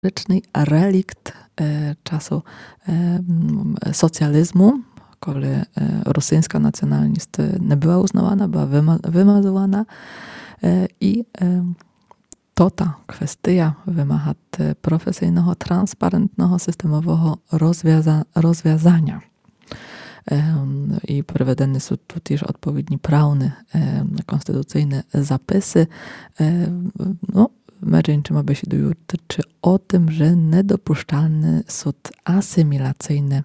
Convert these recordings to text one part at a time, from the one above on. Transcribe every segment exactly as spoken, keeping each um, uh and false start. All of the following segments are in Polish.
historyczny relikt czasu socjalizmu, коли російська національність не була uznawana, była wymazywana i to ta kwestia wymaga profesyjnego, transparentnego, systemowego rozwiąza- rozwiązania. I prowadzone są tu też odpowiednie prawne, konstytucyjne zapisy. No, Mężczyźni ma się dotyczy o tym, że niedopuszczalne są asymilacyjne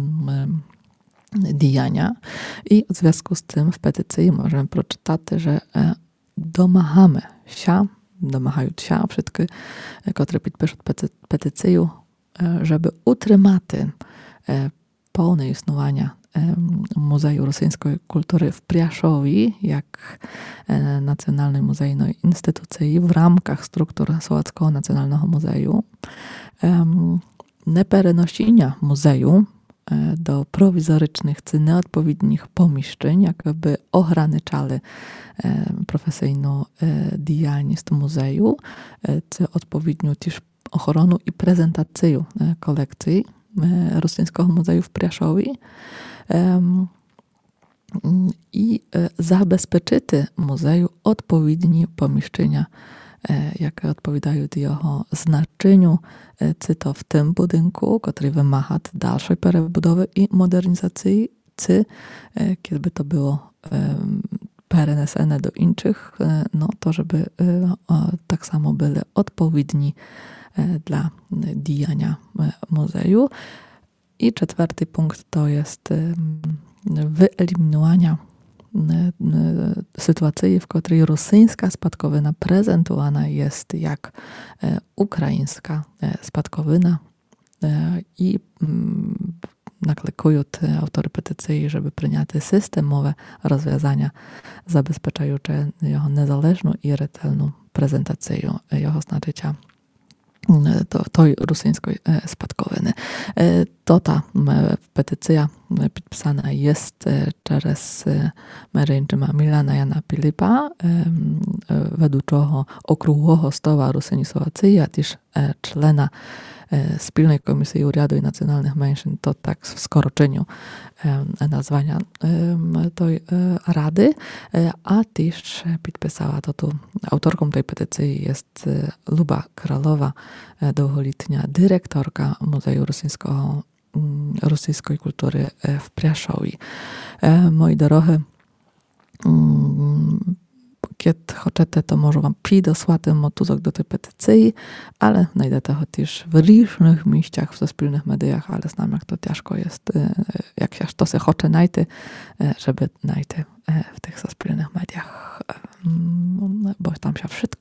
діяння. І в зв'язку з цим в петиції можемо прочитати, що домагamy się, domagaють się wszystkie, które підпишуть петицію, żeby utrzymати pełne istnienie Muzeum Rosyjskiej Kultury w Priaszowie, jak Nacjonalnej Muzejnej Instytucji w ramach struktur Sołackiego Nacjonalnego Muzeum. Nieperenoszenia muzeum do prowizorycznych czy nieodpowiednich pomieszczeń, jakby ograniczały profesyjną działalność muzeum, czy odpowiednią też ochronę i prezentację kolekcji Rosyjskiego Muzeum w Priaszowie i zabezpieczyć muzeum odpowiednie pomieszczenia, jakie odpowiadają jego znaczeniu, czy to w tym budynku, który wymaga dalszej przebudowy i modernizacji, czy kiedy to było przenesone do innych, no to żeby tak samo były odpowiedni dla działania muzeum. I czwarty punkt to jest wyeliminowanie sytuacji, w której rosyjska spadkowina prezentowana jest jak ukraińska spadkowina i naklikują autory petycji, żeby przyjęty systemowe rozwiązania zabezpieczające jego niezależną i rzetelną prezentację jego znaczenia to, tej rosyjskiej spadkowiny. To ta petycja podpisana jest przez mężczyznę Milana Jana Pilipa, wedługczego okrągłego stołu Rosyjnisowacji, a też człona Spilnej Komisji Urządu i Nacjonalnych Mężczyzn, to tak w skróceniu nazwania tej rady, a też podpisała to tu, autorką tej petycji jest Luba Kralowa, długoletnia dyrektorka Muzeum Rosyjskiego, Rosyjskiej Kultury w Priaszowie. Moi drodzy, kiedy chcecie, to może wam przydosłać motuzok do tej petycji, ale znajdziecie to też w różnych miejscach, w spilnych mediach, ale znam, jak to ciężko jest, jak się to se chce znajти, żeby znajти w tych spilnych mediach, bo tam się wszystko